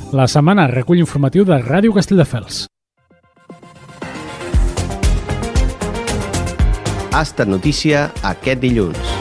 La setmana recull informatiu de Ràdio Castelldefels. Ha estat notícia aquest dilluns.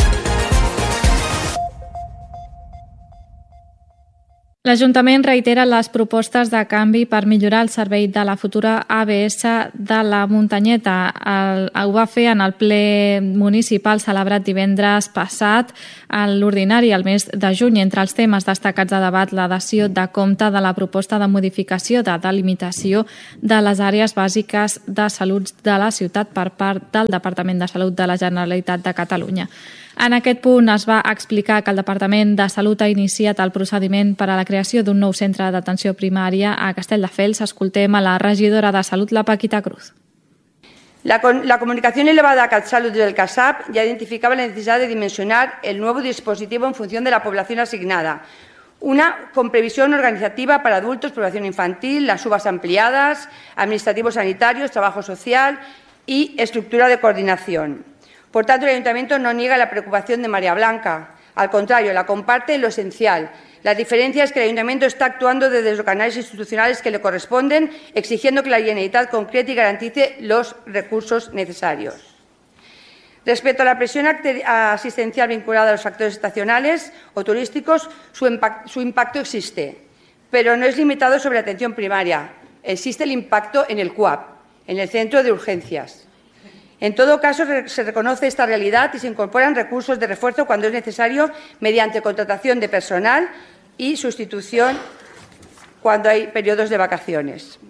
L'Ajuntament reitera les propostes de canvi per millorar el servei de la futura ABS de la Muntanyeta. Ho va fer en el ple municipal celebrat divendres passat a l'ordinari al mes de juny. Entre els temes destacats de debat, l'adhesió de compte de la proposta de modificació de delimitació de les àrees bàsiques de salut de la ciutat per part del Departament de Salut de la Generalitat de Catalunya. En aquest punt es va explicar que el Departament de Salut ha iniciat el procediment per a la creació d'un nou centre d'atenció primària a Castelldefels. Escoltem a la regidora de Salut, la Paquita Cruz. La comunicación elevada a CatSalut del CASAP ya identificaba la necesidad de dimensionar el nuevo dispositivo en función de la población asignada. Una con previsión organizativa para adultos, población infantil, las UVAs ampliadas, administrativos sanitarios, trabajo social y estructura de coordinación. Por tanto, el Ayuntamiento no niega la preocupación de María Blanca. Al contrario, la comparte en lo esencial. La diferencia es que el Ayuntamiento está actuando desde los canales institucionales que le corresponden, exigiendo que la Generalitat concrete y garantice los recursos necesarios. Respecto a la presión asistencial vinculada a los factores estacionales o turísticos, su impacto existe, pero no es limitado sobre la atención primaria. Existe el impacto en el CUAP, en el centro de urgencias. En todo caso, se reconoce esta realidad y se incorporan recursos de refuerzo cuando es necesario mediante contratación de personal y sustitución cuando hay periodos de vacaciones.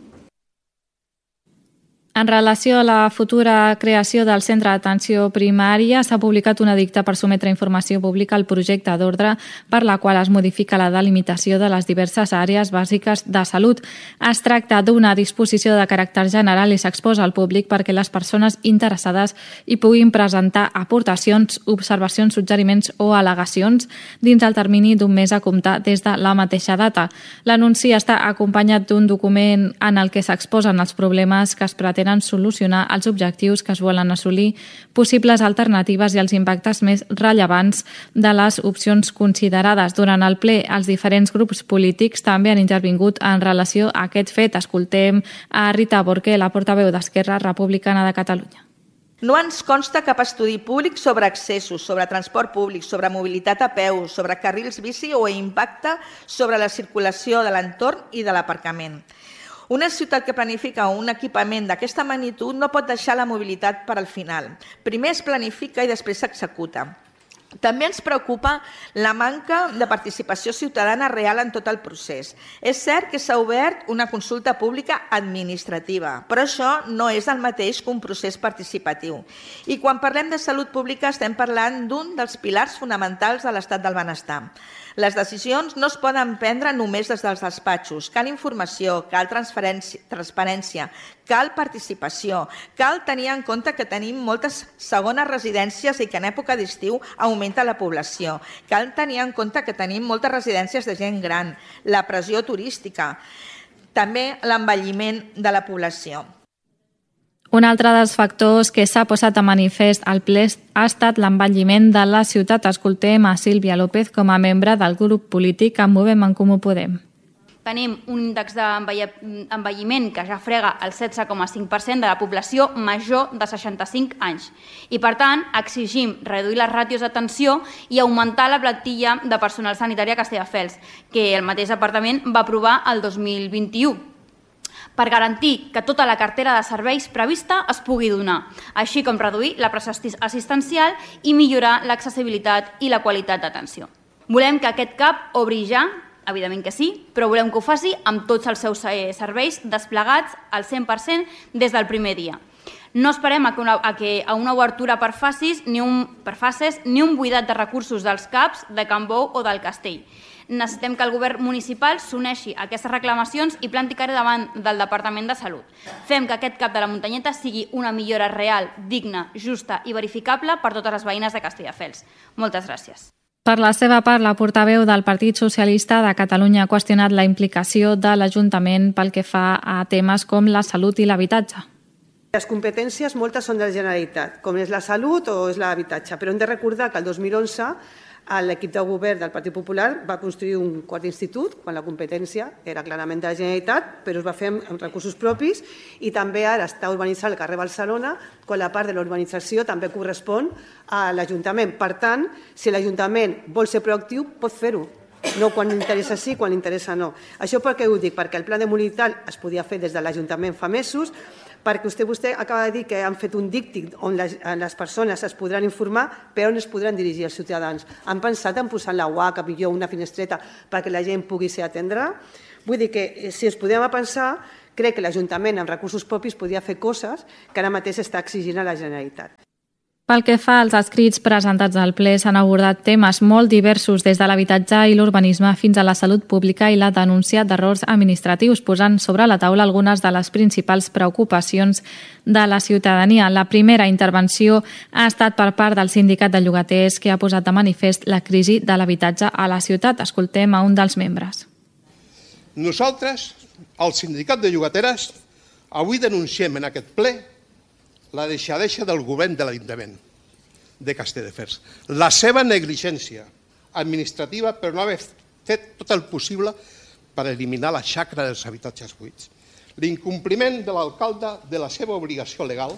En relació a la futura creació del centre d'atenció primària, s'ha publicat un edicte per sometre informació pública al projecte d'ordre per la qual es modifica la delimitació de les diverses àrees bàsiques de salut. Es tracta d'una disposició de caràcter general i s'exposa al públic perquè les persones interessades hi puguin presentar aportacions, observacions, suggeriments o al·legacions dins el termini d'un mes a comptar des de la mateixa data. L'anunci està acompanyat d'un document en el que s'exposen els problemes que es pretenen solucionar, els objectius que es volen assolir, possibles alternatives i els impactes més rellevants de les opcions considerades. Durant el ple, els diferents grups polítics també han intervingut en relació a aquest fet. Escoltem a Rita Borqué, la portaveu d'Esquerra Republicana de Catalunya. No ens consta cap estudi públic sobre accessos, sobre transport públic, sobre mobilitat a peu, sobre carrils bici o impacte sobre la circulació de l'entorn i de l'aparcament. Una ciutat que planifica un equipament d'aquesta magnitud no pot deixar la mobilitat per al final. Primer es planifica i després s'executa. També ens preocupa la manca de participació ciutadana real en tot el procés. És cert que s'ha obert una consulta pública administrativa, però això no és el mateix que un procés participatiu. I quan parlem de salut pública estem parlant d'un dels pilars fonamentals de l'estat del benestar. Les decisions no es poden prendre només des dels despatxos. Cal informació, cal transparència, cal participació, cal tenir en compte que tenim moltes segones residències i que en època d'estiu augmenta la població. Cal tenir en compte que tenim moltes residències de gent gran, la pressió turística, també l'envelliment de la població. Un altre dels factors que s'ha posat a manifest al ple ha estat l'envelliment de la ciutat. Escoltem a Sílvia López com a membre del grup polític En Movem en Comú Podem. Tenim un índex d'envelliment que ja frega el 16,5% de la població major de 65 anys. I, per tant, exigim reduir les ràtios d'atenció i augmentar la plantilla de personal sanitari a Castelldefels, que el mateix departament va aprovar el 2021. Per garantir que tota la cartera de serveis prevista es pugui donar, així com reduir la pressió assistencial i millorar l'accessibilitat i la qualitat d'atenció. Volem que aquest CAP obri ja, evidentment que sí, però volem que ho faci amb tots els seus serveis desplegats al 100% des del primer dia. No esperem a una obertura per fases ni un buidat de recursos dels CAPs de Can Bou o del Castell. Necessitem que el govern municipal s'uneixi a aquestes reclamacions i planti cara davant del Departament de Salut. Fem que aquest CAP de la Muntanyeta sigui una millora real, digna, justa i verificable per totes les veïnes de Castelldefels. Moltes gràcies. Per la seva part, la portaveu del Partit Socialista de Catalunya ha qüestionat la implicació de l'Ajuntament pel que fa a temes com la salut i l'habitatge. Les competències moltes són de la Generalitat, com és la salut o és l'habitatge, però hem de recordar que el 2011 l'equip de govern del Partit Popular va construir un quart institut, quan la competència era clarament de la Generalitat, però es va fer amb recursos propis, i també ara està urbanitzant el carrer Barcelona, quan la part de la urbanització també correspon a l'Ajuntament. Per tant, si l'Ajuntament vol ser proactiu, pot fer-ho. No quan interessa sí, quan interessa no. Això per què ho dic? Perquè el pla de mobilitat es podia fer des de l'Ajuntament fa mesos, perquè vostè acaba de dir que han fet un díctic on les persones es podran informar, però on es podran dirigir els ciutadans. Han pensat en posar la UAC, millor una finestreta, perquè la gent pugui ser atendra? Vull dir que si ens podem pensar, crec que l'Ajuntament amb recursos propis podia fer coses que ara mateix està exigint a la Generalitat. Pel que fa als escrits presentats al ple, s'han abordat temes molt diversos des de l'habitatge i l'urbanisme fins a la salut pública i la denúncia d'errors administratius, posant sobre la taula algunes de les principals preocupacions de la ciutadania. La primera intervenció ha estat per part del sindicat de llogaters, que ha posat de manifest la crisi de l'habitatge a la ciutat. Escoltem a un dels membres. Nosaltres, el sindicat de llogateres, avui denunciem en aquest ple la deixadesa del govern de l'Ajuntament de Castelldefels, la seva negligència administrativa per no haver fet tot el possible per eliminar la xacra dels habitatges buits, l'incompliment de l'alcalde de la seva obligació legal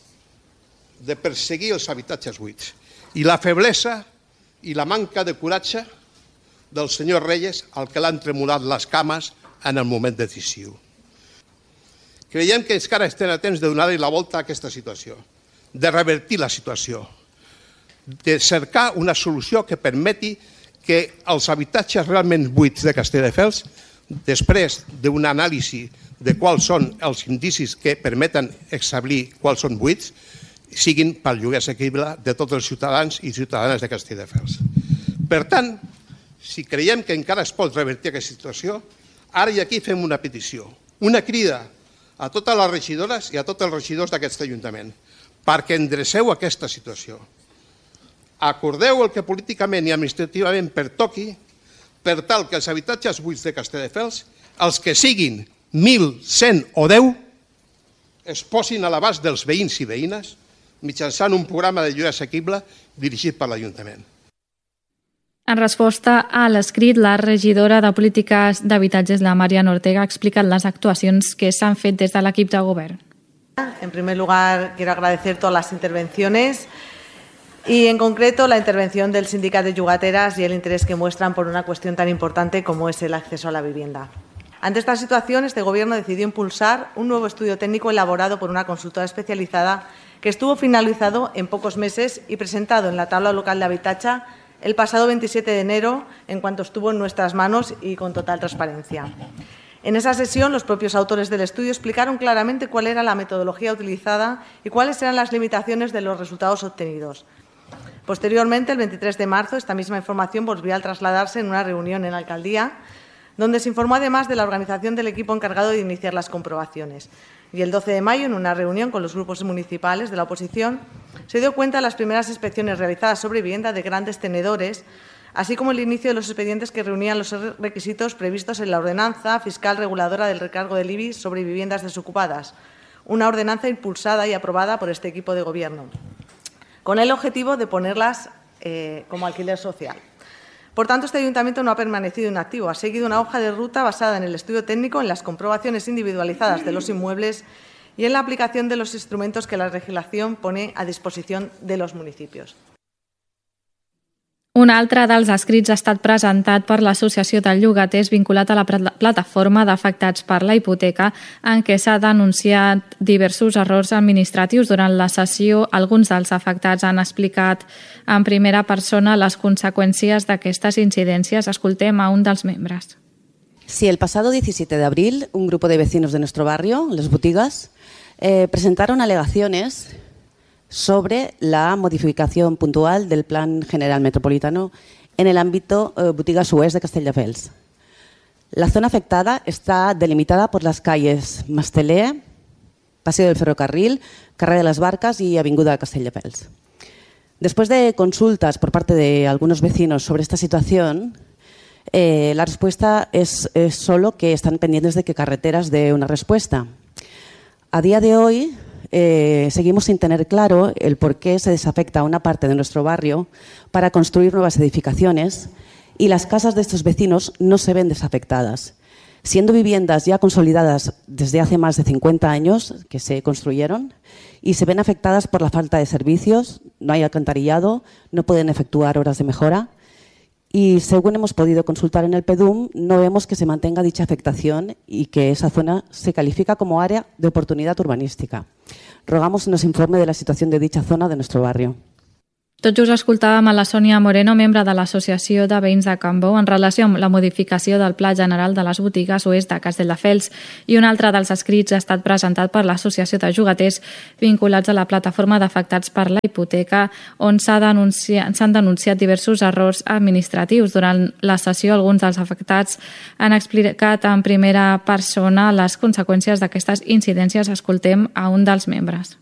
de perseguir els habitatges buits i la feblesa i la manca de coratge del senyor Reyes, al que l'han tremolat les cames en el moment decisiu. Creiem que encara estem a temps de donar-li la volta a aquesta situació, de revertir la situació, de cercar una solució que permeti que els habitatges realment buits de Castelldefels, després d'una anàlisi de quals són els indicis que permeten establir quals són buits, siguin pel lloguer assequible de tots els ciutadans i ciutadanes de Castelldefels. Per tant, si creiem que encara es pot revertir aquesta situació, ara i aquí fem una petició, una crida a totes les regidores i a tots els regidors d'aquest Ajuntament, perquè endreceu aquesta situació. Acordeu el que políticament i administrativament pertoqui per tal que els habitatges buits de Castelldefels, els que siguin 1.000, 100 o 10, es posin a l'abast dels veïns i veïnes mitjançant un programa de lloguer assequible dirigit per l'Ajuntament. En resposta a l'escrit, la regidora de Polítiques d'Habitatges, la Mariana Ortega, ha explicat les actuacions que s'han fet des de l'equip de govern. En primer lugar, quiero agradecer todas las intervenciones y, en concreto, la intervención del Sindicato de Llogateras y el interés que muestran por una cuestión tan importante como es el acceso a la vivienda. Ante esta situación, este Gobierno decidió impulsar un nuevo estudio técnico elaborado por una consultora especializada que estuvo finalizado en pocos meses y presentado en la Tabla Local de Habitatge el pasado 27 de enero, en cuanto estuvo en nuestras manos y con total transparencia. En esa sesión, los propios autores del estudio explicaron claramente cuál era la metodología utilizada y cuáles eran las limitaciones de los resultados obtenidos. Posteriormente, el 23 de marzo, esta misma información volvió a trasladarse en una reunión en la alcaldía, donde se informó además de la organización del equipo encargado de iniciar las comprobaciones. Y el 12 de mayo, en una reunión con los grupos municipales de la oposición, se dio cuenta de las primeras inspecciones realizadas sobre vivienda de grandes tenedores, así como el inicio de los expedientes que reunían los requisitos previstos en la ordenanza fiscal reguladora del recargo del IBI sobre viviendas desocupadas, una ordenanza impulsada y aprobada por este equipo de Gobierno, con el objetivo de ponerlas como alquiler social. Por tanto, este Ayuntamiento no ha permanecido inactivo, ha seguido una hoja de ruta basada en el estudio técnico, en las comprobaciones individualizadas de los inmuebles y en la aplicación de los instrumentos que la legislación pone a disposición de los municipios. Un altre dels escrits ha estat presentat per l'Associació de Llogaters vinculat a la plataforma d'afectats per la hipoteca, en què s'ha denunciat diversos errors administratius. Durant la sessió, alguns dels afectats han explicat en primera persona les conseqüències d'aquestes incidències. Escoltem a un dels membres. Sí, el pasado 17 de abril, un grupo de vecinos de nuestro barrio, Las Botigas, presentaron alegaciones sobre la modificación puntual del Plan General Metropolitano en el ámbito Botigas Oest de Castelldefels. La zona afectada está delimitada por las calles Mastelé, Paseo del Ferrocarril, Carrer de las Barcas y Avinguda de Castelldefels. Después de consultas por parte de algunos vecinos sobre esta situación, la respuesta es solo que están pendientes de que Carreteras dé una respuesta. A día de hoy, seguimos sin tener claro el por qué se desafecta una parte de nuestro barrio para construir nuevas edificaciones y las casas de estos vecinos no se ven desafectadas, siendo viviendas ya consolidadas desde hace más de 50 años que se construyeron y se ven afectadas por la falta de servicios, no hay alcantarillado, no pueden efectuar obras de mejora y, según hemos podido consultar en el PEDUM, no vemos que se mantenga dicha afectación y que esa zona se califica como área de oportunidad urbanística. Rogamos que nos informe de la situación de dicha zona de nuestro barrio. Tot just escoltàvem a la Sònia Moreno, membre de l'Associació de Veïns de Can Bou, en relació amb la modificació del Pla General de les Botigues Oest de Castelldefels, i un altre dels escrits ha estat presentat per l'Associació de Llogaters vinculats a la plataforma d'afectats per la hipoteca, on s'han denunciat diversos errors administratius. Durant la sessió, alguns dels afectats han explicat en primera persona les conseqüències d'aquestes incidències. Escoltem a un dels membres.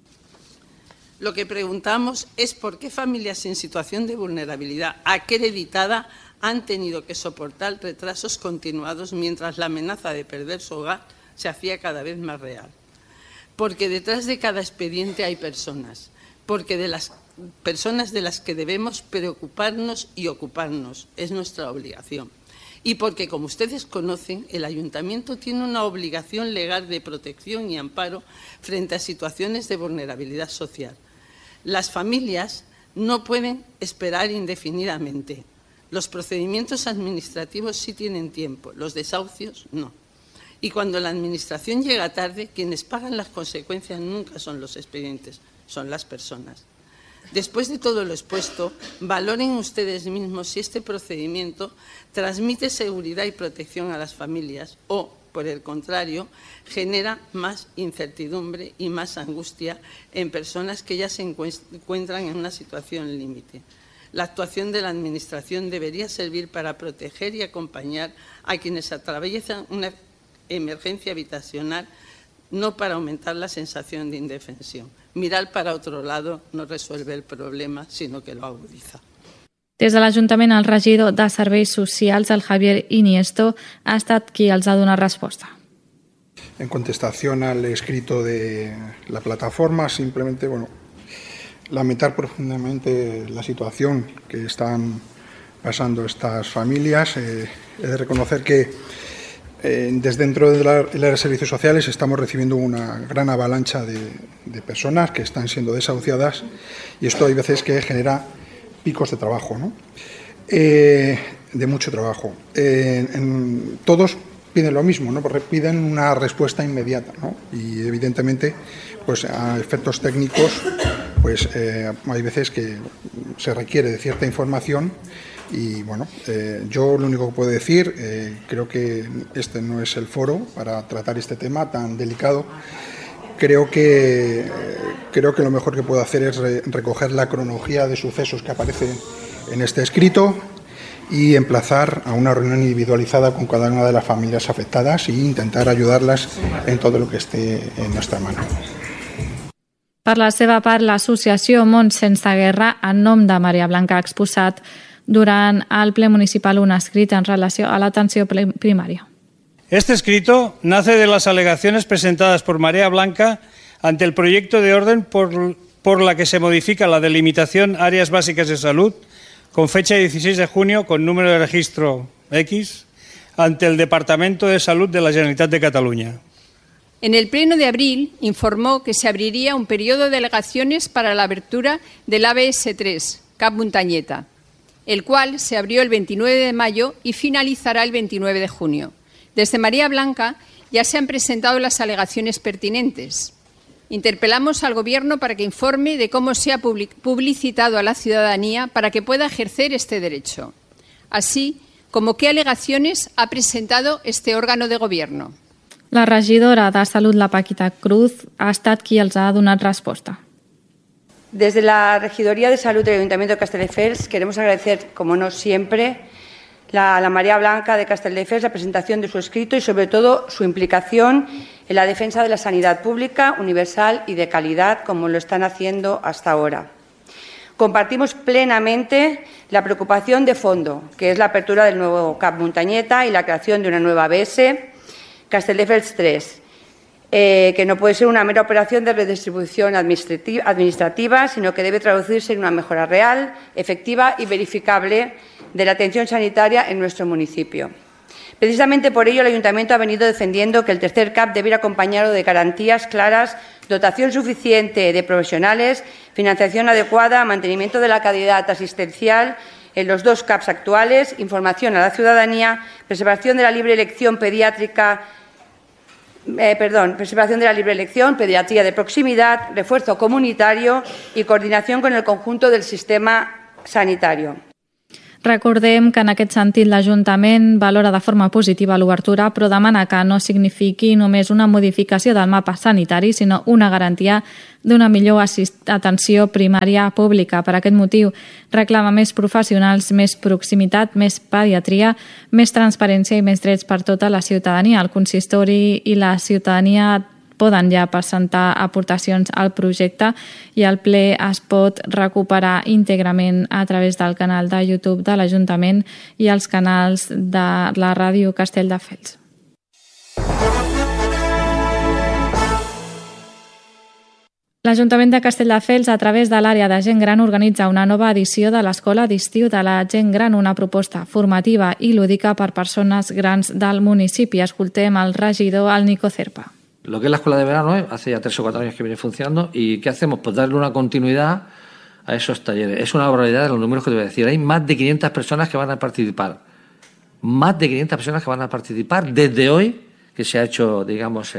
Lo que preguntamos es por qué familias en situación de vulnerabilidad acreditada han tenido que soportar retrasos continuados mientras la amenaza de perder su hogar se hacía cada vez más real. Porque detrás de cada expediente hay personas, porque de las personas de las que debemos preocuparnos y ocuparnos, es nuestra obligación. Y porque, como ustedes conocen, el Ayuntamiento tiene una obligación legal de protección y amparo frente a situaciones de vulnerabilidad social. Las familias no pueden esperar indefinidamente. Los procedimientos administrativos sí tienen tiempo, los desahucios no. Y cuando la Administración llega tarde, quienes pagan las consecuencias nunca son los expedientes, son las personas. Después de todo lo expuesto, valoren ustedes mismos si este procedimiento transmite seguridad y protección a las familias o, por el contrario, genera más incertidumbre y más angustia en personas que ya se encuentran en una situación límite. La actuación de la Administración debería servir para proteger y acompañar a quienes atraviesan una emergencia habitacional, no para aumentar la sensación de indefensión. Mirar para otro lado no resuelve el problema, sino que lo agudiza. Des de l'Ajuntament, el regidor de Serveis Socials, el Javier Iniesto, ha estat qui els ha donat resposta. En contestación al escrito de la plataforma, simplemente, lamentar profundamente la situación que están pasando estas familias. He de reconocer que desde dentro del área de servicios sociales estamos recibiendo una gran avalancha de personas que están siendo desahuciadas y esto hay veces que genera picos de trabajo, ¿no? De mucho trabajo. Todos piden lo mismo, ¿no? Porque piden una respuesta inmediata, ¿no? Y evidentemente, pues a efectos técnicos, pues hay veces que se requiere de cierta información y yo lo único que puedo decir, creo que este no es el foro para tratar este tema tan delicado. Creo que lo mejor que puedo hacer es recoger la cronología de sucesos que aparece en este escrito y emplazar a una reunión individualizada con cada una de las familias afectadas e intentar ayudarlas en todo lo que esté en nuestra mano. Per la seva part, l'associació Món Sense Guerra, en nom de Maria Blanca, ha exposat durant el ple municipal un escrit en relació a l'atenció primària. Este escrito nace de las alegaciones presentadas por Marea Blanca ante el proyecto de orden por la que se modifica la delimitación áreas básicas de salud con fecha 16 de junio con número de registro X ante el Departamento de Salud de la Generalitat de Cataluña. En el pleno de abril informó que se abriría un periodo de alegaciones para la abertura del ABS3, Cap Muntanyeta, el cual se abrió el 29 de mayo y finalizará el 29 de junio. Desde María Blanca ya se han presentado las alegaciones pertinentes. Interpelamos al Gobierno para que informe de cómo se ha publicitado a la ciudadanía para que pueda ejercer este derecho, así como qué alegaciones ha presentado este órgano de Gobierno. La regidora de Salut, la Paquita Cruz, ha estat qui els ha donat resposta. Desde la Regidoría de Salud del Ayuntamiento de Castelldefels queremos agradecer, como no siempre, a la Marea Blanca de Castelldefels la presentación de su escrito y, sobre todo, su implicación en la defensa de la sanidad pública, universal y de calidad, como lo están haciendo hasta ahora. Compartimos plenamente la preocupación de fondo, que es la apertura del nuevo Cap Muntanyeta y la creación de una nueva ABS, Castelldefels 3. que no puede ser una mera operación de redistribución administrativa, sino que debe traducirse en una mejora real, efectiva y verificable de la atención sanitaria en nuestro municipio. Precisamente por ello, el Ayuntamiento ha venido defendiendo que el tercer CAP debiera acompañarlo de garantías claras, dotación suficiente de profesionales, financiación adecuada, mantenimiento de la calidad asistencial en los dos CAPs actuales, información a la ciudadanía, preservación de la libre elección pediatría de proximidad, refuerzo comunitario y coordinación con el conjunto del sistema sanitario. Recordem que en aquest sentit l'Ajuntament valora de forma positiva l'obertura, però demana que no signifiqui només una modificació del mapa sanitari, sinó una garantia d'una millor atenció primària pública. Per aquest motiu reclama més professionals, més proximitat, més pediatria, més transparència i més drets per tota la ciutadania. El consistori i la ciutadania poden ja presentar aportacions al projecte i el ple es pot recuperar íntegrament a través del canal de YouTube de l'Ajuntament i els canals de la ràdio Castelldefels. L'Ajuntament de Castelldefels, a través de l'àrea de gent gran, organitza una nova edició de l'Escola d'Estiu de la Gent Gran, una proposta formativa i lúdica per persones grans del municipi. Escoltem el regidor, el Nico Cerpa. Lo que es la escuela de verano, hace ya 3 o 4 años que viene funcionando. ¿Y qué hacemos? Pues darle una continuidad a esos talleres. Es una barbaridad de los números que te voy a decir. Hay más de 500 personas que van a participar. Más de 500 personas que van a participar desde hoy, que se ha hecho, digamos,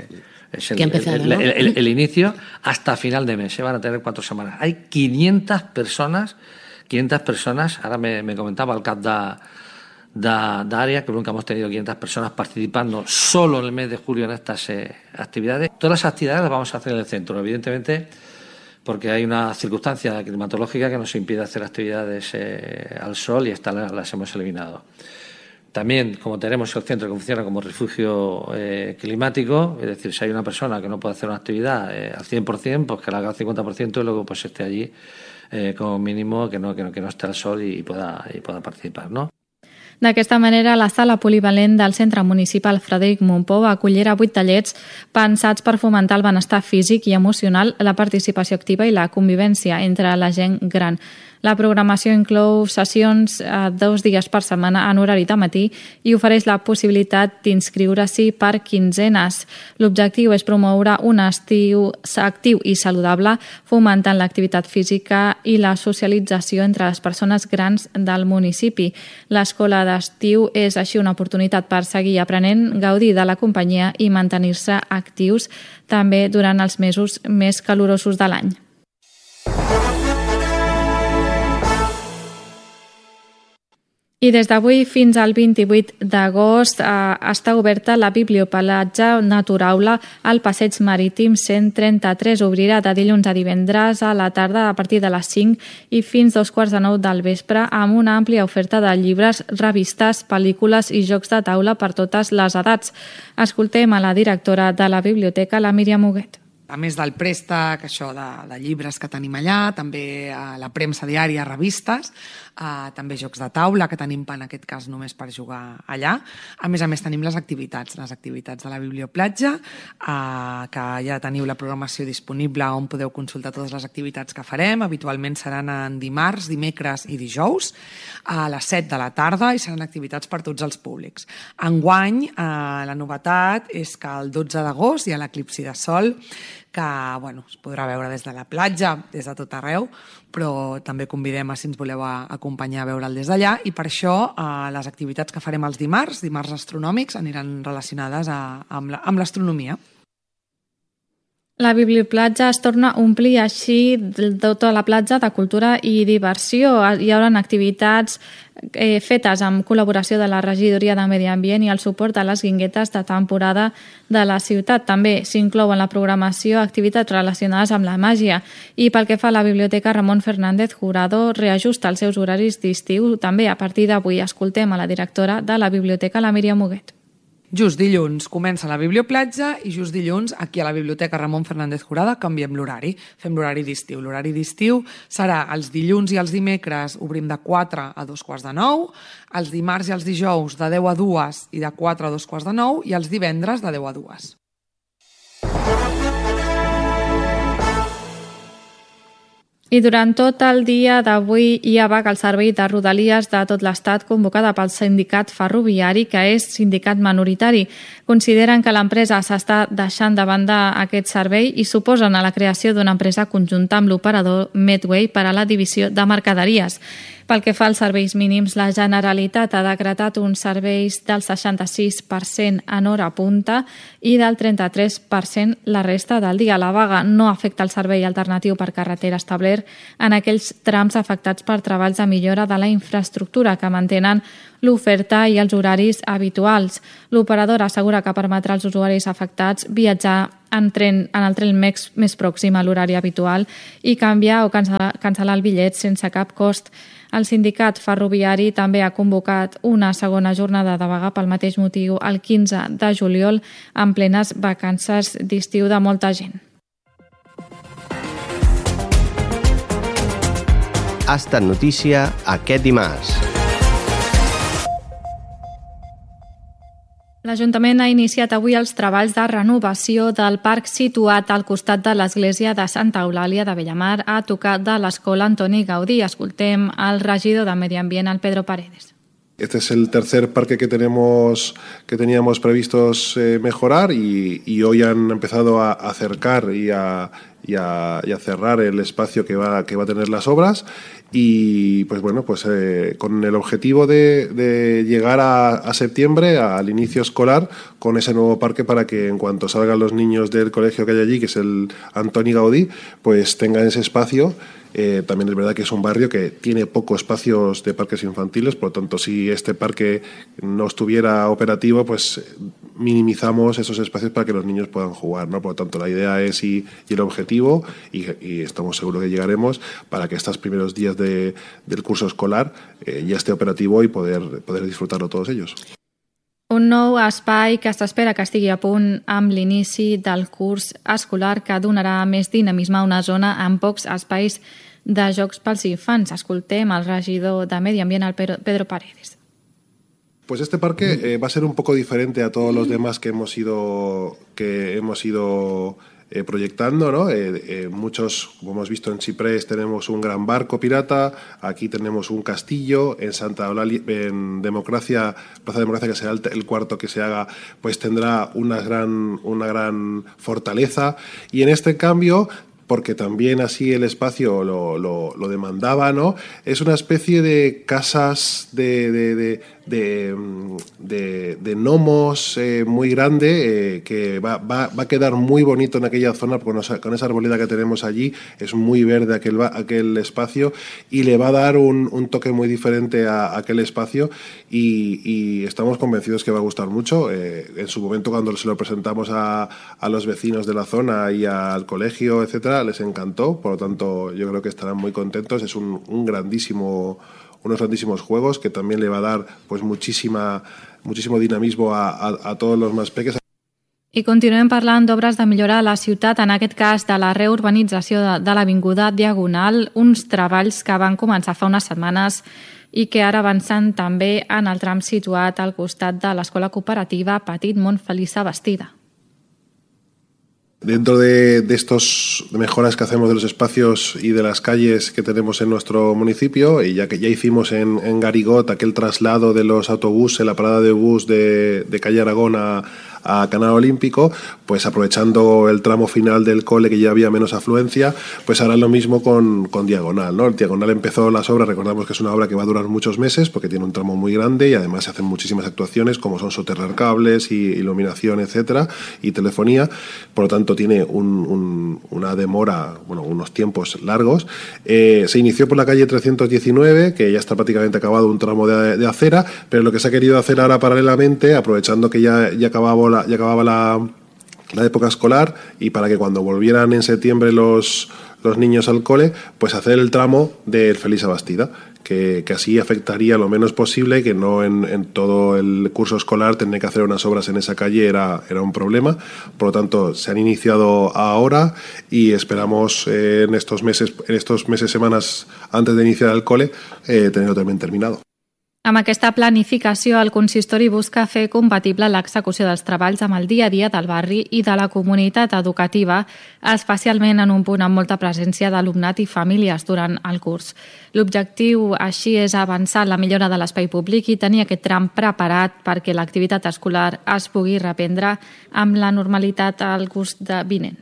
el inicio, hasta final de mes. Se van a tener 4 semanas. Hay 500 personas. Ahora me comentaba el CAP d'àrea, que nunca hemos tenido 500 personas participando solo en el mes de julio en estas actividades. Todas las actividades las vamos a hacer en el centro, evidentemente, porque hay una circunstancia climatológica que nos impide hacer actividades al sol y estas las hemos eliminado. También, como tenemos el centro que funciona como refugio climático, es decir, si hay una persona que no puede hacer una actividad al 100%, pues que la haga al 50% y luego pues esté allí como mínimo, que no esté al sol y pueda participar, ¿no? D'aquesta manera, la sala polivalent del Centre Municipal Frederic Mompou acollirà 8 tallers pensats per fomentar el benestar físic i emocional, la participació activa i la convivència entre la gent gran. La programació inclou sessions 2 dies per setmana en horari de matí i ofereix la possibilitat d'inscriure-s'hi per quinzenes. L'objectiu és promoure un estiu actiu i saludable, fomentant l'activitat física i la socialització entre les persones grans del municipi. L'escola d'estiu és així una oportunitat per seguir aprenent, gaudir de la companyia i mantenir-se actius també durant els mesos més calorosos de l'any. I des d'avui fins al 28 d'agost està oberta la biblioplatja Naturaula al Passeig Marítim 133. Obrirà de dilluns a divendres a la tarda a partir de les 5 i fins 2:45 del vespre amb una àmplia oferta de llibres, revistes, pel·lícules i jocs de taula per totes les edats. Escoltem a la directora de la biblioteca, la Míriam Huguet. A més del préstec, això de llibres que tenim allà, també la premsa diària, revistes, també jocs de taula, que tenim en aquest cas només per jugar allà. A més tenim les activitats de la biblioplatja, que ja teniu la programació disponible on podeu consultar totes les activitats que farem. Habitualment seran en dimarts, dimecres i dijous, a les 7 de la tarda, i seran activitats per tots els públics. Enguany, la novetat és que el 12 d'agost hi ha l'eclipsi de sol, que es podrà veure des de la platja, des de tot arreu, però també convidem a si ens voleu acompanyar a veure'l des d'allà, i per això les activitats que farem els dimarts astronòmics, aniran relacionades amb l'astronomia. La biblioplatja es torna a omplir així tota la platja de cultura i diversió. Hi haurà activitats fetes amb col·laboració de la Regidoria de Medi Ambient i el suport de les guinguetes de temporada de la ciutat. També s'inclouen la programació activitats relacionades amb la màgia. I pel que fa a la biblioteca, Ramon Fernández Jurado reajusta els seus horaris d'estiu. També a partir d'avui escoltem a la directora de la biblioteca, la Míriam Huguet. Just dilluns comença la biblioplatja i just dilluns aquí a la biblioteca Ramon Fernández Jurado canviem l'horari, fem l'horari d'estiu. L'horari d'estiu serà els dilluns i els dimecres obrim de 4 a 2:45, els dimarts i els dijous de 10 a 2 i de 4 a 2:45 i els divendres de 10 a 2. I durant tot el dia d'avui hi ha vaga al servei de Rodalies de tot l'Estat convocada pel sindicat ferroviari, que és sindicat minoritari. Consideren que l'empresa s'està deixant de banda aquest servei i suposen a la creació d'una empresa conjunta amb l'operador Medway per a la divisió de mercaderies. Pel que fa als serveis mínims, la Generalitat ha decretat uns serveis del 66% en hora punta i del 33% la resta del dia. La vaga no afecta el servei alternatiu per carretera establert en aquells trams afectats per treballs de millora de la infraestructura que mantenen l'oferta i els horaris habituals. L'operador assegura que permetrà als usuaris afectats viatjar en el tren més pròxim a l'horari habitual i canviar o cancel·lar el bitllet sense cap cost. El sindicat ferroviari també ha convocat una segona jornada de vaga pel mateix motiu el 15 de juliol en plenes vacances d'estiu de molta gent. Ha estat notícia aquest dimarts. L'Ajuntament ha iniciat avui els treballs de renovació del parc situat al costat de l'església de Santa Eulàlia de Bellamar, a tocar de l'escola Antoni Gaudí. Escoltem el regidor de Medi Ambient, el Pedro Paredes. Este es el tercer parque que teníamos previstos mejorar y hoy han empezado a acercar y a cerrar el espacio que va a tener las obras y pues bueno, pues con el objetivo de llegar a septiembre, al inicio escolar, con ese nuevo parque para que en cuanto salgan los niños del colegio que hay allí, que es el Antoni Gaudí, pues tengan ese espacio. También es verdad que es un barrio que tiene pocos espacios de parques infantiles, por lo tanto, si este parque no estuviera operativo, pues minimizamos esos espacios para que los niños puedan jugar, ¿no? Por lo tanto, la idea es y el objetivo, y estamos seguros que llegaremos, para que estos primeros días del curso escolar ya esté operativo y poder disfrutarlo todos ellos. Un nou espai que s'espera que estigui a punt amb l'inici del curs escolar que donarà més dinamisme a una zona amb pocs espais de jocs pels infants. Escoltem el regidor de Medi Ambient, el Pedro Paredes. Pues este parque va a ser un poco diferente a todos los demás que hemos ido proyectando, ¿no? Muchos, como hemos visto en Chiprés, tenemos un gran barco pirata, aquí tenemos un castillo, en Santa Eulalia, en Democracia, Plaza Democracia, que será el cuarto que se haga, pues tendrá una gran fortaleza, y en este cambio, porque también así el espacio lo demandaba, ¿no? Es una especie de casas de gnomos muy grande que va a quedar muy bonito en aquella zona con esa arboleda que tenemos allí. Es muy verde aquel espacio y le va a dar un toque muy diferente a aquel espacio y estamos convencidos que va a gustar mucho. En su momento, cuando se lo presentamos a los vecinos de la zona y al colegio, etcétera, les encantó. Por lo tanto, yo creo que estarán muy contentos. Es unos grandísimos juegos que también le va a dar pues muchísimo dinamismo a todos los más pequeños. I continuem parlant d'obres de millora a la ciutat, en aquest cas de la reurbanització de l'Avinguda Diagonal, uns treballs que van començar fa unes setmanes i que ara avancen també en el tram situat al costat de l'escola cooperativa Petit Montfeliça Bastida. Dentro de estas mejoras que hacemos de los espacios y de las calles que tenemos en nuestro municipio, y ya que ya hicimos en Garigot aquel traslado de los autobuses, la parada de bus de calle Aragón a Canal Olímpico, pues aprovechando el tramo final del cole que ya había menos afluencia, pues harán lo mismo con Diagonal, ¿no? El Diagonal empezó las obras, recordamos que es una obra que va a durar muchos meses porque tiene un tramo muy grande y además se hacen muchísimas actuaciones como son soterrar cables, y iluminación, etcétera, y telefonía, por lo tanto tiene una demora, unos tiempos largos. Se inició por la calle 319, que ya está prácticamente acabado un tramo de acera, pero lo que se ha querido hacer ahora paralelamente, aprovechando que ya acababa la época escolar y para que cuando volvieran en septiembre los niños al cole, pues hacer el tramo del Feliça Bastida, que así afectaría lo menos posible, que no en todo el curso escolar tener que hacer unas obras en esa calle era un problema. Por lo tanto, se han iniciado ahora y esperamos en estos meses, semanas antes de iniciar el cole, tenerlo también terminado. Amb aquesta planificació, el consistori busca fer compatible l'execució dels treballs amb el dia a dia del barri i de la comunitat educativa, especialment en un punt amb molta presència d'alumnat i famílies durant el curs. L'objectiu, així, és avançar en la millora de l'espai públic i tenir aquest tram preparat perquè l'activitat escolar es pugui reprendre amb la normalitat al curs vinent.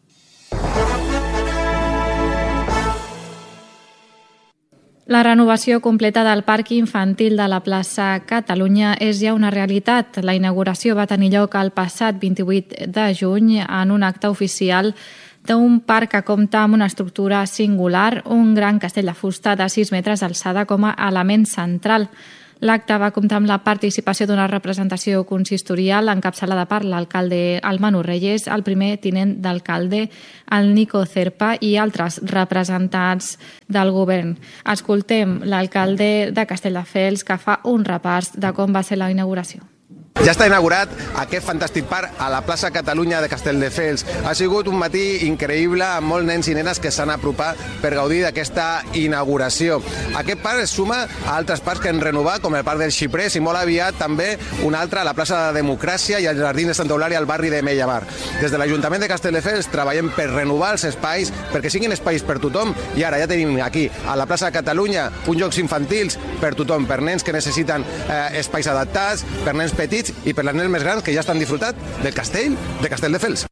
La renovació completa del parc infantil de la plaça Catalunya és ja una realitat. La inauguració va tenir lloc el passat 28 de juny en un acte oficial d'un parc que compta amb una estructura singular, un gran castell de fusta de 6 metres d'alçada com a element central. L'acte va comptar amb la participació d'una representació consistorial encapçalada per l'alcalde Almano Reyes, el primer tinent d'alcalde, el Nico Cerpa i altres representants del govern. Escoltem l'alcalde de Castelldefels, que fa un repàs de com va ser la inauguració. Ja està inaugurat aquest fantàstic parc a la plaça Catalunya de Castelldefels. Ha sigut un matí increïble amb molts nens i nenes que s'han apropat per gaudir d'aquesta inauguració. Aquest parc es suma a altres parcs que hem renovat, com el Parc dels Xiprers i molt aviat també un altre a la plaça de Democràcia i al Jardí de Santa Eulàlia al barri de Mellamar. Des de l'Ajuntament de Castelldefels treballem per renovar els espais perquè siguin espais per tothom i ara ja tenim aquí a la plaça Catalunya uns jocs infantils per tothom, per nens que necessiten espais adaptats, per nens petits i per les nens més grans que ja estan disfrutant del castell de Castelldefels.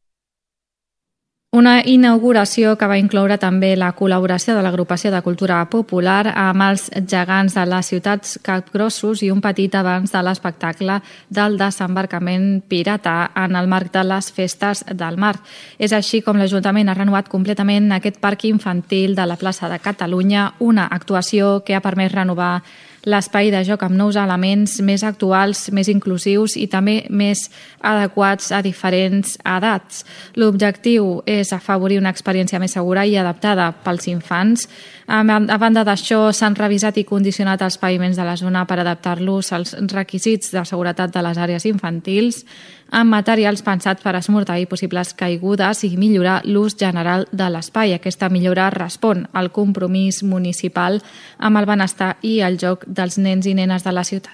Una inauguració que va incloure també la col·laboració de l'Agrupació de Cultura Popular amb els gegants de les ciutats capgrossos i un petit avanç de l'espectacle del desembarcament pirata en el marc de les festes del mar. És així com l'Ajuntament ha renovat completament aquest parc infantil de la plaça de Catalunya, una actuació que ha permès renovar l'espai de joc amb nous elements més actuals, més inclusius i també més adequats a diferents edats. L'objectiu és afavorir una experiència més segura i adaptada pels infants. A banda d'això, s'han revisat i condicionat els paviments de la zona per adaptar-los als requisits de seguretat de les àrees infantils, amb materials pensats per esmorteir possibles caigudes i millorar l'ús general de l'espai. Aquesta millora respon al compromís municipal amb el benestar i el joc dels nens i nenes de la ciutat.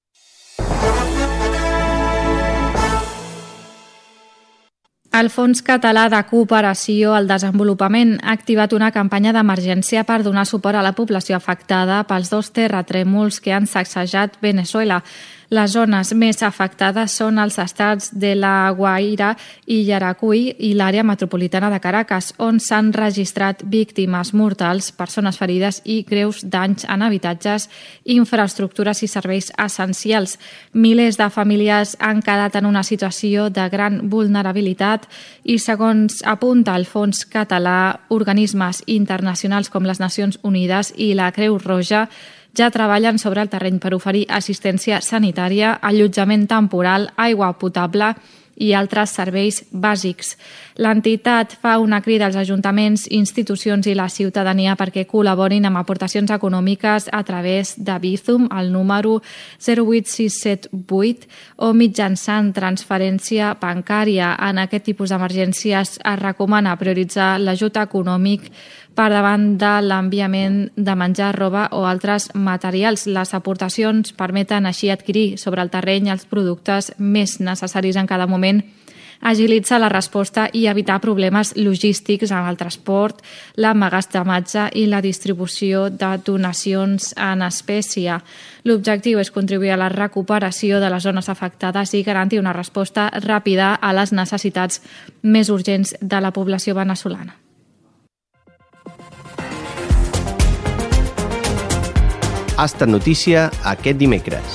El Fons Català de Cooperació al Desenvolupament ha activat una campanya d'emergència per donar suport a la població afectada pels 2 terratrèmols que han sacsejat Venezuela. Les zones més afectades són els estats de La Guaira i Yaracuy i l'àrea metropolitana de Caracas, on s'han registrat víctimes mortals, persones ferides i greus danys en habitatges, infraestructures i serveis essencials. Milers de famílies han quedat en una situació de gran vulnerabilitat i, segons apunta el Fons Català, organismes internacionals com les Nacions Unides i la Creu Roja ja treballen sobre el terreny per oferir assistència sanitària, allotjament temporal, aigua potable i altres serveis bàsics. L'entitat fa una crida als ajuntaments, institucions i la ciutadania perquè col·laborin amb aportacions econòmiques a través de Bizum, al número 08678, o mitjançant transferència bancària. En aquest tipus d'emergències es recomana prioritzar l'ajut econòmic per davant de l'enviament de menjar, roba o altres materials. Les aportacions permeten així adquirir sobre el terreny els productes més necessaris en cada moment, agilitzar la resposta i evitar problemes logístics en el transport, l'emmagatzematge i la distribució de donacions en espècie. L'objectiu és contribuir a la recuperació de les zones afectades i garantir una resposta ràpida a les necessitats més urgents de la població venezolana. Ha estat notícia aquest dimecres.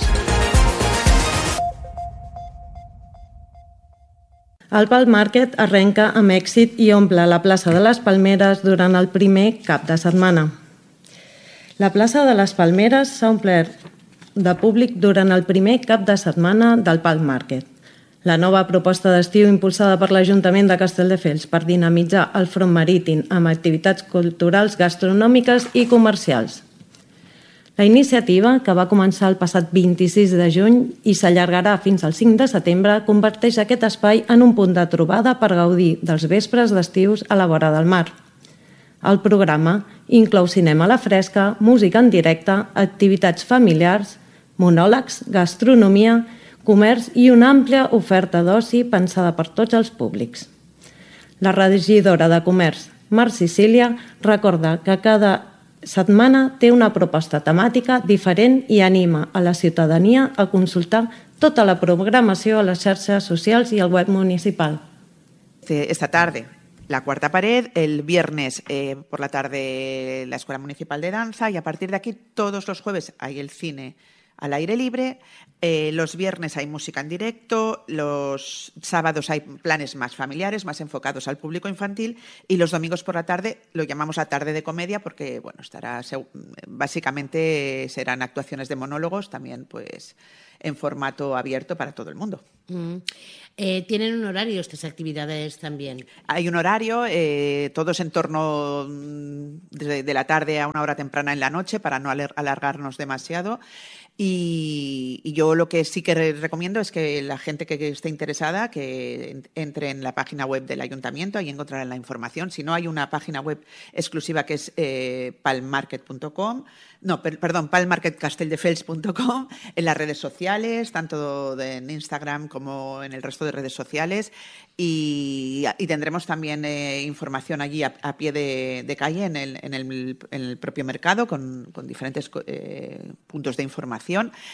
El Palm Market arrenca amb èxit i omple la plaça de les Palmeres durant el primer cap de setmana. La plaça de les Palmeres s'ha omplert de públic durant el primer cap de setmana del Palm Market. La nova proposta d'estiu impulsada per l'Ajuntament de Castelldefels per dinamitzar el front marítim amb activitats culturals, gastronòmiques i comercials. La iniciativa, que va començar el passat 26 de juny i s'allargarà fins al 5 de setembre, converteix aquest espai en un punt de trobada per gaudir dels vespres d'estius a la vora del mar. El programa inclou cinema a la fresca, música en directe, activitats familiars, monòlegs, gastronomia, comerç i una àmplia oferta d'oci pensada per tots els públics. La regidora de Comerç, Mar Sicília, recorda que cada setmana té una proposta temàtica diferent i anima a la ciutadania a consultar tota la programació a les xarxes socials i al web municipal. Esta tarde la Cuarta Pared, el viernes por la tarde la Escuela Municipal de Danza y a partir de aquí todos los jueves hay el cine al aire libre, los viernes hay música en directo, los sábados hay planes más familiares, más enfocados al público infantil y los domingos por la tarde lo llamamos la tarde de comedia porque bueno, básicamente serán actuaciones de monólogos también pues en formato abierto para todo el mundo. ¿Tienen un horario estas actividades también? Hay un horario, todos en torno de la tarde a una hora temprana en la noche para no alargarnos demasiado. Y yo lo que sí que recomiendo es que la gente que esté interesada que entre en la página web del ayuntamiento, ahí encontrarán la información. Si no, hay una página web exclusiva que es palmarketcastelldefels.com, en las redes sociales, tanto en Instagram como en el resto de redes sociales. Y tendremos también información allí a pie de calle en el propio mercado con diferentes puntos de información.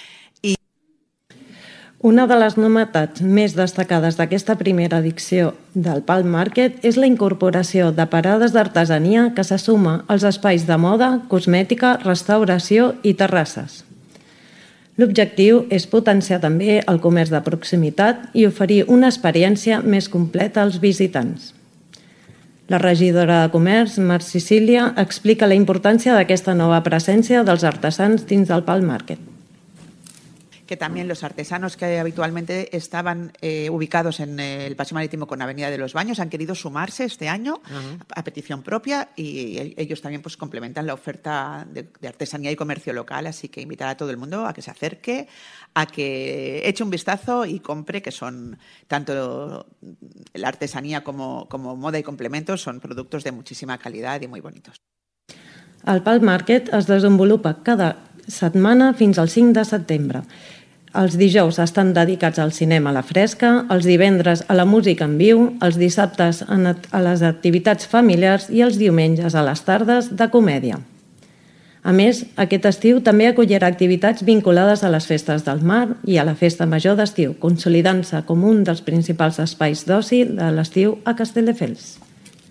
Una de les novetats més destacades d'aquesta primera edició del Palm Market és la incorporació de parades d'artesania que se suma als espais de moda, cosmètica, restauració i terrasses. L'objectiu és potenciar també el comerç de proximitat i oferir una experiència més completa als visitants. La regidora de Comerç, Mar Sicília, explica la importància d'aquesta nova presència dels artesans dins del Palm Market. Que también los artesanos que habitualmente estaban ubicados en el Paseo Marítimo con Avenida de los Baños han querido sumarse este año a petición propia y ellos también pues complementan la oferta de artesanía y comercio local, así que invitar a todo el mundo a que se acerque, a que eche un vistazo y compre, que son tanto la artesanía como moda y complementos, son productos de muchísima calidad y muy bonitos. El Palm Market es desenvolupa cada setmana fins al 5 de setembre. Els dijous estan dedicats al cinema a la fresca, els divendres a la música en viu, els dissabtes a les activitats familiars i els diumenges a les tardes de comèdia. A més, aquest estiu també acollirà activitats vinculades a les festes del mar i a la festa major d'estiu, consolidant-se com un dels principals espais d'oci de l'estiu a Castelldefels.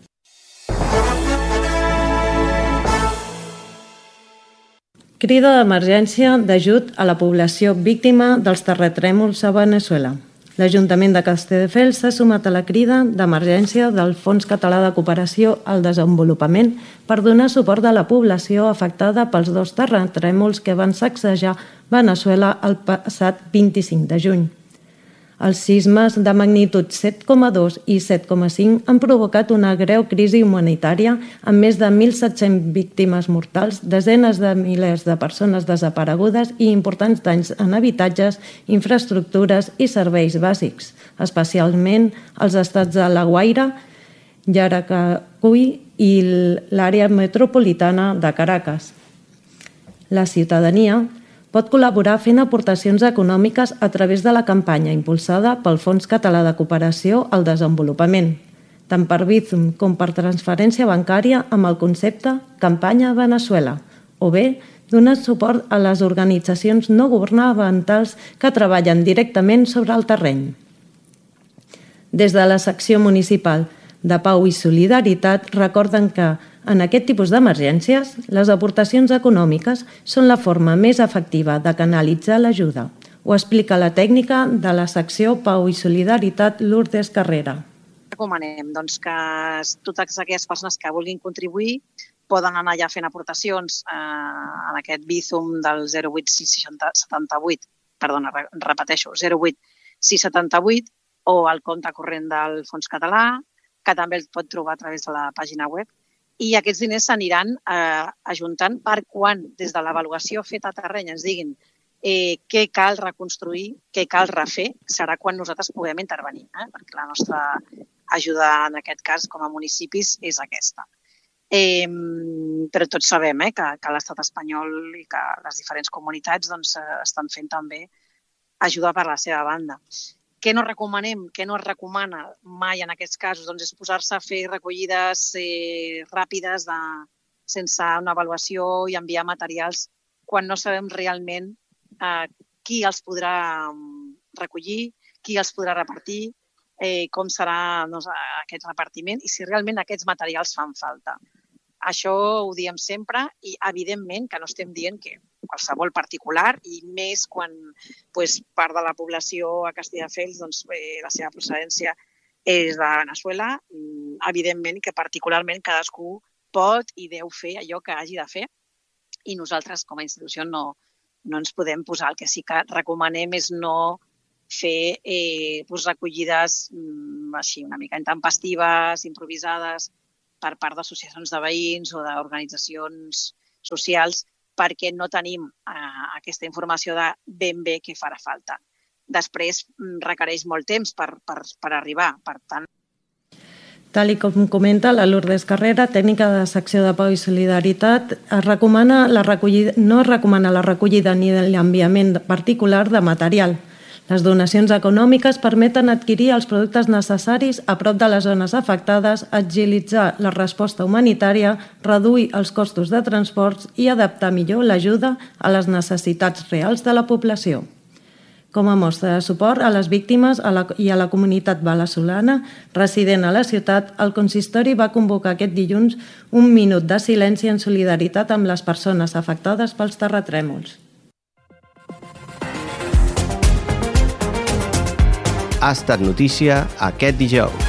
Crida d'emergència d'ajut a la població víctima dels terratrèmols a Veneçuela. L'Ajuntament de Castelldefels s'ha sumat a la crida d'emergència del Fons Català de Cooperació al Desenvolupament per donar suport a la població afectada pels 2 terratrèmols que van sacsejar Veneçuela el passat 25 de juny. Els sismes de magnitud 7,2 i 7,5 han provocat una greu crisi humanitària amb més de 1.700 víctimes mortals, desenes de milers de persones desaparegudes i importants danys en habitatges, infraestructures i serveis bàsics, especialment als estats de La Guaira, Yaracuy i l'àrea metropolitana de Caracas. La ciutadania pot col·laborar fent aportacions econòmiques a través de la campanya impulsada pel Fons Català de Cooperació al Desenvolupament, tant per Bizum com per transferència bancària amb el concepte Campanya Veneçuela, o bé donant suport a les organitzacions no governamentals que treballen directament sobre el terreny. Des de la secció municipal de Pau i Solidaritat recorden que en aquest tipus d'emergències, les aportacions econòmiques són la forma més efectiva de canalitzar l'ajuda. Ho explica la tècnica de la secció Pau i Solidaritat, Lourdes Carrera. Recomanem que totes aquelles persones que vulguin contribuir poden anar ja fent aportacions en aquest Bizum del 08678, perdona, repeteixo, 08678 o al compte corrent del Fons Català, que també el pot trobar a través de la pàgina web. I aquests diners s'aniran ajuntant per quan, des de l'avaluació feta a terreny, ens diguin què cal reconstruir, què cal refer, serà quan nosaltres puguem intervenir, perquè la nostra ajuda en aquest cas com a municipis és aquesta. Però tots sabem que l'estat espanyol i que les diferents comunitats estan fent també ajuda per la seva banda. Què no recomanem, què no es recomana mai en aquests casos? És posar-se a fer recollides ràpides sense una avaluació i enviar materials quan no sabem realment qui els podrà recollir, qui els podrà repartir, com serà aquest repartiment i si realment aquests materials fan falta. Això ho diem sempre i, evidentment, que no estem dient que qualsevol particular i més quan part de la població a Castelldefels, la seva procedència és de Veneçuela, evidentment que particularment cadascú pot i deu fer allò que hagi de fer i nosaltres com a institució no ens podem posar. El que sí que recomanem és no fer recollides així una mica intempestives, improvisades per part d'associacions de veïns o d'organitzacions socials perquè no tenim aquesta informació de ben bé què farà falta. Després requereix molt temps per arribar, per tant. Tal com comenta la Lourdes Carrera, tècnica de secció de Pau i Solidaritat, no es recomana la recollida ni l'enviament particular de material. Les donacions econòmiques permeten adquirir els productes necessaris a prop de les zones afectades, agilitzar la resposta humanitària, reduir els costos de transports i adaptar millor l'ajuda a les necessitats reals de la població. Com a mostra de suport a les víctimes i a la comunitat veneçolana resident a la ciutat, el consistori va convocar aquest dilluns un minut de silenci en solidaritat amb les persones afectades pels terratrèmols. Ha estat notícia aquest dijous.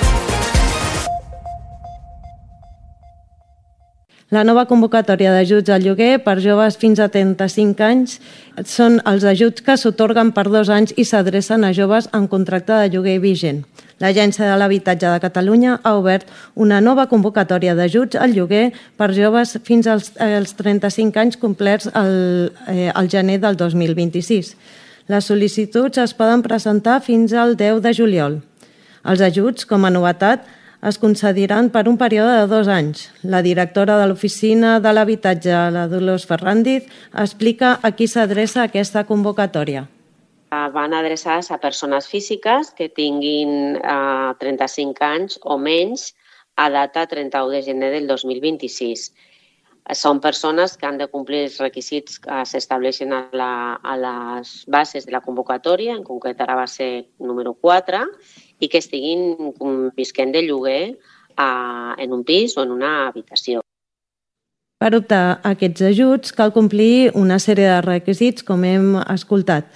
La nova convocatòria d'ajuts al lloguer per joves fins a 35 anys són els ajuts que s'atorguen per 2 anys i s'adrecen a joves amb contracte de lloguer vigent. L'Agència de l'Habitatge de Catalunya ha obert una nova convocatòria d'ajuts al lloguer per joves fins als 35 anys complerts al gener del 2026. Les sol·licituds es poden presentar fins al 10 de juliol. Els ajuts, com a novetat, es concediran per un període de 2 anys. La directora de l'Oficina de l'Habitatge, la Dolors Ferrandiz, explica a qui s'adreça aquesta convocatòria. Van adreçades a persones físiques que tinguin 35 anys o menys a data 31 de gener del 2026. Són persones que han de complir els requisits que s'estableixen a les bases de la convocatòria, en concret ara va ser número 4, i que estiguin visquent de lloguer en un pis o en una habitació. Per optar a aquests ajuts cal complir una sèrie de requisits, com hem escoltat.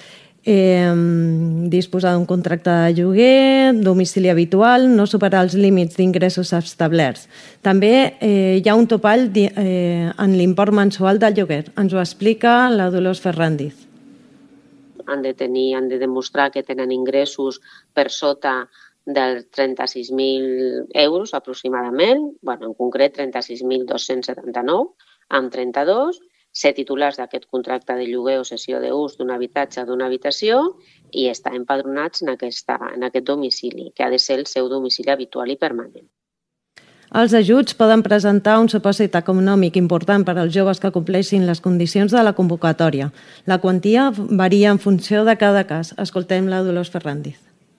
Disposar d'un contracte de lloguer, domicili habitual, no superar els límits d'ingressos establerts. També hi ha un topall en l'import mensual del lloguer. Ens ho explica la Dolors Ferrandiz. Han de demostrar que tenen ingressos per sota dels 36.000 euros aproximadament, en concret 36.279 amb 32, ser titulars d'aquest contracte de lloguer o cessió d'ús d'un habitatge o d'una habitació i estar empadronats en aquest domicili, que ha de ser el seu domicili habitual i permanent. Els ajuts poden presentar un supòsit econòmic important per als joves que compleixin les condicions de la convocatòria. La quantia varia en funció de cada cas. Escoltem la Dolors Ferrandiz.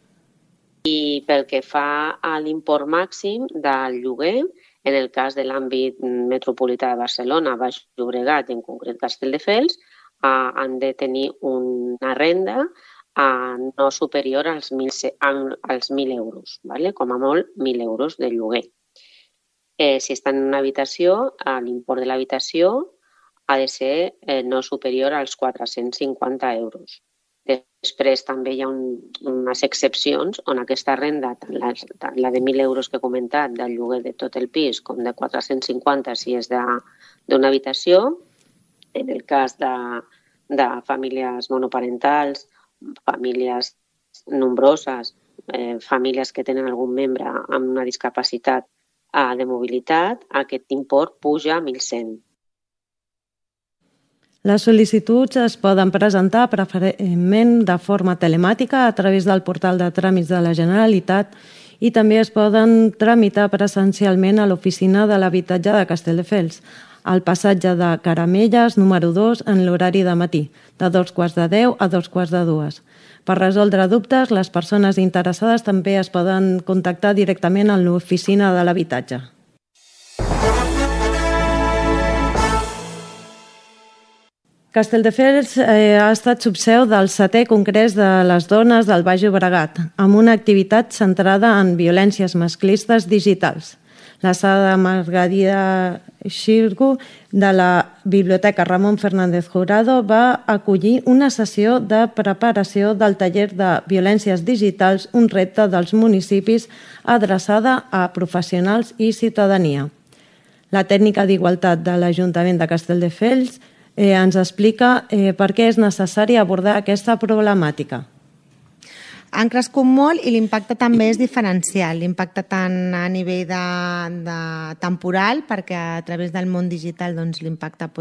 I pel que fa a l'import màxim del lloguer, en el cas de l'àmbit metropolità de Barcelona, Baix Llobregat i en concret Castelldefels, han de tenir una renda no superior als 1.000 euros, com a molt 1.000 euros de lloguer. Si estan en una habitació, l'import de l'habitació ha de ser no superior als 450 euros. Després també hi ha unes excepcions on aquesta renda, tant la de 1.000 euros que he comentat del lloguer de tot el pis com de 450 si és d'una habitació, en el cas de famílies monoparentals, famílies nombroses, famílies que tenen algun membre amb una discapacitat de mobilitat, aquest import puja a 1.100. Les sol·licituds es poden presentar preferentment de forma telemàtica a través del portal de tràmits de la Generalitat i també es poden tramitar presencialment a l'oficina de l'habitatge de Castelldefels, al passatge de Caramelles, número 2, en l'horari de matí, de 2:15 a 2:45. Per resoldre dubtes, les persones interessades també es poden contactar directament a l'oficina de l'habitatge. Castelldefels ha estat subseu del 7è Congrés de les Dones del Baix Llobregat, amb una activitat centrada en violències masclistes digitals. La sala Margarida Xirgu de la Biblioteca Ramon Fernández Jurado va acollir una sessió de preparació del taller de violències digitals, un repte dels municipis adreçada a professionals i ciutadania. La tècnica d'igualtat de l'Ajuntament de Castelldefels ens explica per què és necessari abordar aquesta problemàtica. Han crescut molt i l'impacte també és diferencial. L'impacte tant a nivell de temporal, perquè a través del món digital l'impacte